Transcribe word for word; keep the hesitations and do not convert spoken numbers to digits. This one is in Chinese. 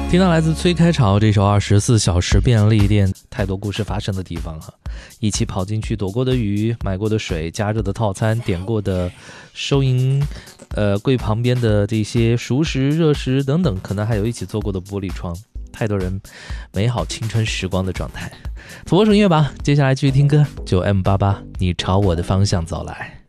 听到来自崔开潮这首二十四小时便利店，太多故事发生的地方哈，一起跑进去躲过的鱼，买过的水，加热的套餐，点过的收银呃柜旁边的这些熟食热食等等，可能还有一起做过的玻璃窗，太多人美好青春时光的状态。土拨鼠音乐吧，接下来继续听歌，九 M 八八，你朝我的方向走来。